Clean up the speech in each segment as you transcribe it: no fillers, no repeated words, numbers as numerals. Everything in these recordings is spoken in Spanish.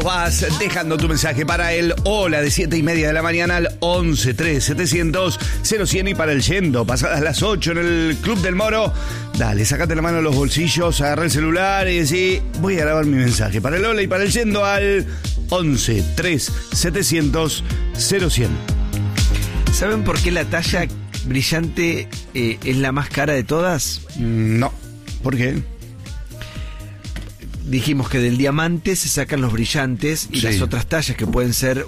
vas dejando tu mensaje para el hola de 7:30 de la mañana al 11 3 700 0100 y para el yendo, pasadas las 8 en el Club del Moro. Dale, sacate la mano de los bolsillos, agarra el celular y decí, voy a grabar mi mensaje para el hola y para el yendo al 11 3 700 0100. ¿Saben por qué la talla brillante es la más cara de todas? No. ¿Por qué? Dijimos que del diamante se sacan los brillantes y las otras tallas que pueden ser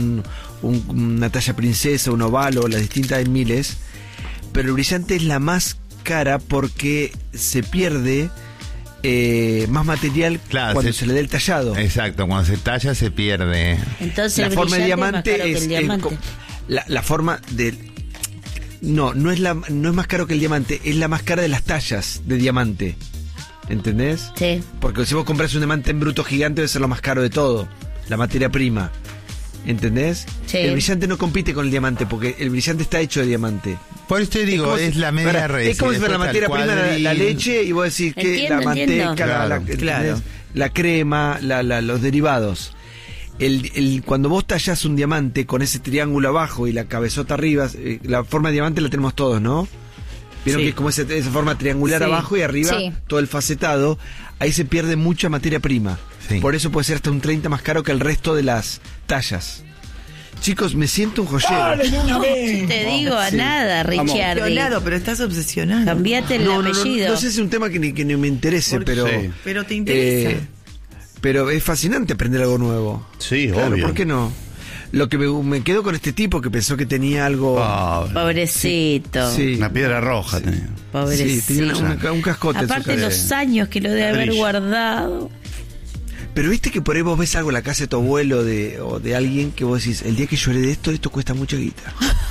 una talla princesa, un oval o las distintas, hay miles. Pero el brillante es la más cara porque se pierde más material cuando se le da el tallado. Exacto, cuando se talla se pierde. Entonces la el forma de diamante es la forma de... No es más caro que el diamante, es la más cara de las tallas de diamante. ¿Entendés? Sí. Porque si vos compras un diamante en bruto gigante debe ser lo más caro de todo, la materia prima. ¿Entendés? Sí. El brillante no compite con el diamante porque el brillante está hecho de diamante. Por eso te digo, es la media red. Es como si fuera la materia prima, la leche, y vos decís que la manteca, la crema, los derivados. Cuando vos tallás un diamante con ese triángulo abajo y la cabezota arriba, la forma de diamante la tenemos todos, ¿no? Vieron que es como esa forma triangular abajo y arriba todo el facetado. Ahí se pierde mucha materia prima. Sí. Por eso puede ser hasta un 30 más caro que el resto de las tallas. Chicos, me siento un joyero. No te digo a nada, Richard. Pero estás obsesionado. Cambiate el apellido. No sé si es un tema que ni me interese, pero... Pero te interesa. Pero es fascinante aprender algo nuevo. Sí, claro, obvio. ¿Por qué no? Lo que me quedo con este tipo que pensó que tenía algo... Pobrecito. Sí. Una piedra roja tenía. Pobrecito. Sí, tenía un cascote. Aparte en su los años que lo debe haber guardado. Pero viste que por ahí vos ves algo en la casa de tu abuelo o de alguien que vos decís, el día que yo herede esto cuesta mucha guita.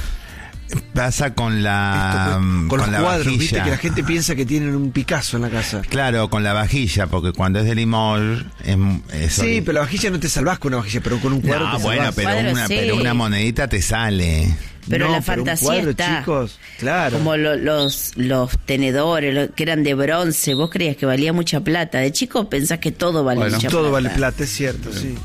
Pasa con la con los la cuadros, vajilla. Viste que la gente piensa que tienen un Picasso en la casa. Claro, con la vajilla, porque cuando es de limón sí, pero la vajilla no te salvás con una vajilla, pero con un cuadro te salvás. pero una monedita te sale. Pero la fantasía cuadro, está, chicos, claro. Como los tenedores que eran de bronce. Vos creías que valía mucha plata. De chico pensás que todo vale mucha plata. Todo vale plata, es cierto, sí.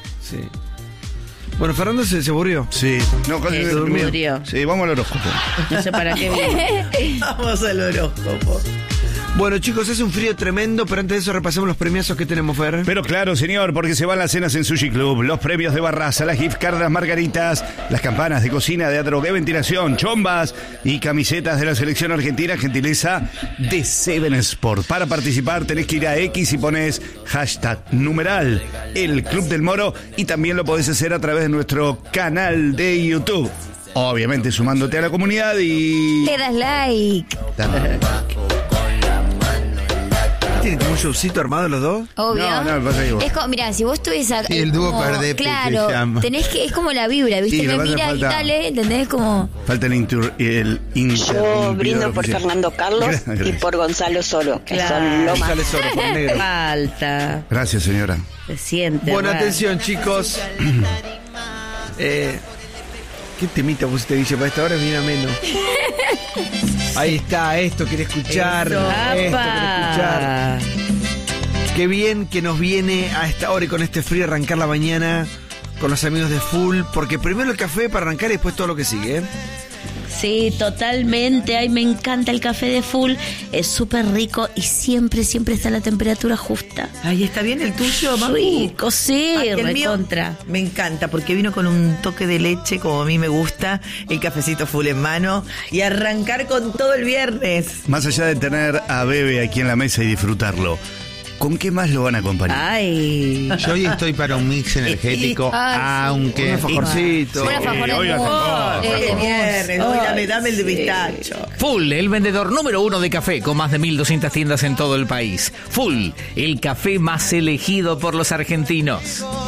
Bueno, Fernando se aburrió. Sí. No, se durmió. Sí, vamos al horóscopo. No sé para qué viene. Vamos al horóscopo. Bueno, chicos, hace un frío tremendo, pero antes de eso repasemos los premiazos que tenemos, Fer. Pero claro, señor, porque se van las cenas en Sushi Club, los premios de Barraza, las gift cards, las margaritas, las campanas de cocina, de adrogué, ventilación, chombas y camisetas de la selección argentina, gentileza de Seven Sport. Para participar tenés que ir a X y pones #numeral el Club del Moro y también lo podés hacer a través de nuestro canal de YouTube. Obviamente sumándote a la comunidad y... Le das like. ¿Tienen como un showcito armado los dos? Obvio. No, pasa que es como, mira, si vos estuvieses acá. Sí, el dúo como, Pardepe claro, se llama. tenés que, es como la vibra, ¿viste? Sí, Me lo que mira pasa y falta- dale, ¿entendés? Como. Falta Yo brindo por oficial. Fernando Carlos y por Gonzalo Soro, que son lo más. Sale solo por negro. Falta. Gracias, señora. Se siente. Bueno, raro. atención, chicos. ¿Qué temita pusiste, Guille? Para esta hora viene a menos. Ahí está, esto quiere escuchar. Eso. Esto quiere escuchar. Qué bien que nos viene a esta hora y con este frío arrancar la mañana con los amigos de Full, porque primero el café para arrancar y después todo lo que sigue, ¿eh? Sí, totalmente. Ay, me encanta el café de Full. Es súper rico y siempre está la temperatura justa. Ay, ¿está bien el tuyo, Macu? Rico, sí, Ay, el mío recontra. me encanta porque vino con un toque de leche, como a mí me gusta, el cafecito Full en mano y arrancar con todo el viernes. Más allá de tener a Bebe aquí en la mesa y disfrutarlo, ¿con qué más lo van a acompañar? Ay. Yo hoy estoy para un mix energético, aunque... Un alfajorcito. Una alfajor hoy alfajor. Este viernes, hoy dame el de pistacho. Full, el vendedor número 1 de café con más de 1.200 tiendas en todo el país. Full, el café más elegido por los argentinos.